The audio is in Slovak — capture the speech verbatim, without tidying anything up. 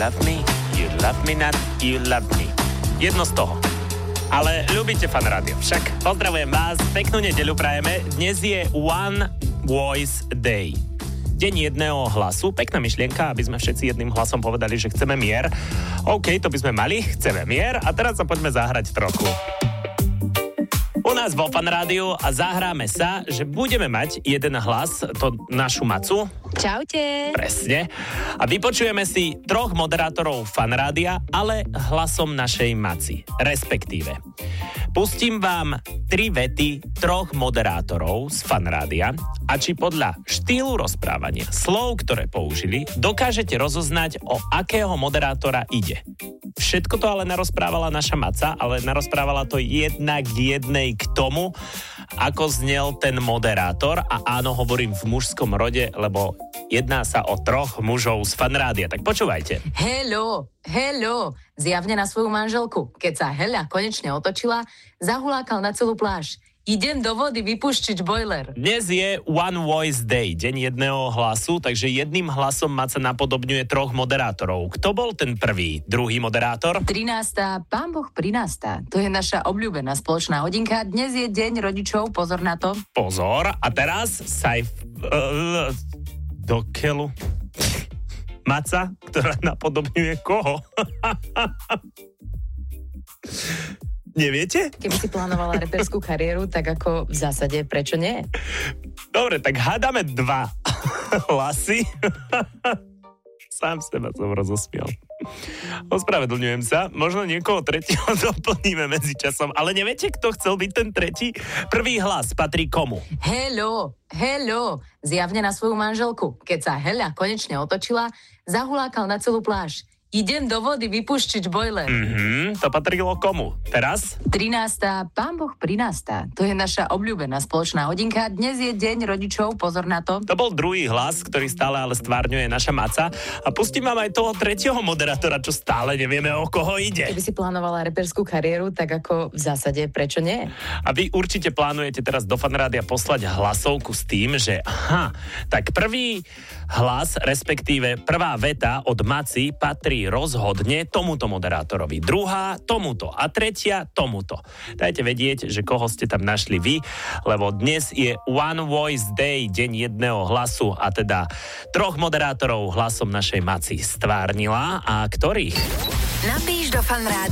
love me, you love me not, you love me. Jedno z toho. Ale ľúbite Fan Rádio. Však pozdravujem vás, peknú nedeľu prajeme. Dnes je One Voice Day. Deň jedného hlasu. Pekná myšlienka, aby sme všetci jedným hlasom povedali, že chceme mier. OK, to by sme mali, chceme mier. A teraz sa poďme zahrať trochu. U nás vo Fan Rádiu a zahráme sa, že budeme mať jeden hlas, to našu Macu. Čaute. Presne. A vypočujeme si troch moderátorov Fan Rádia, ale hlasom našej Maci. Respektíve. Pustím vám tri vety troch moderátorov z Fan Rádia a či podľa štýlu rozprávania, slov, ktoré použili, dokážete rozoznať, o akého moderátora ide. Všetko to ale narozprávala naša Maca, ale narozprávala to jedna k jednej k tomu, ako znel ten moderátor. A áno, hovorím v mužskom rode, lebo jedná sa o troch mužov z Fan Rádia. Tak počúvajte. Hello, hello, zjavne na svoju manželku. Keď sa Heľa konečne otočila, zahulákal na celú pláž. Idem do vody vypuštiť boiler. Dnes je One Voice Day, deň jedného hlasu, takže jedným hlasom Maca napodobňuje troch moderátorov. Kto bol ten prvý, druhý moderátor? trinásta. Pán Boh prinásta. To je naša obľúbená spoločná hodinka. Dnes je deň rodičov, pozor na to. Pozor, a teraz sa aj uh, do keľu Maca, ktorá napodobňuje koho? Neviete? Keby si plánovala reperskú kariéru, tak ako v zásade, prečo nie? Dobre, tak hádame dva hlasy. Sám seba som rozosmial. Ospravedlňujem sa. Možno niekoho tretieho doplníme medzičasom. Ale neviete, kto chcel byť ten tretí? Prvý hlas patrí komu? Hello, hello, zjavne na svoju manželku. Keď sa Heľa konečne otočila, zahulákal na celú pláž. Idem do vody vypuštiť boiler. Mhm, to patrilo komu? Teraz? trinásta. Pán Boh prinásta. To je naša obľúbená spoločná hodinka. Dnes je deň rodičov, pozor na to. To bol druhý hlas, ktorý stále ale stvárňuje naša Maca. A pustím vám aj toho tretieho moderátora, čo stále nevieme, o koho ide. Keby si plánovala reperskú kariéru, tak ako v zásade, prečo nie? A vy určite plánujete teraz do Fan Rádia poslať hlasovku s tým, že aha, tak prvý hlas, respektíve prvá veta od Maci patrí rozhodne tomuto moderátorovi, druhá tomuto a tretia tomuto. Dajte vedieť, že koho ste tam našli vy, lebo dnes je One Voice Day, deň jedného hlasu a teda troch moderátorov hlasom našej Maci stvárnila a ktorých? Napíš do Fan Rádia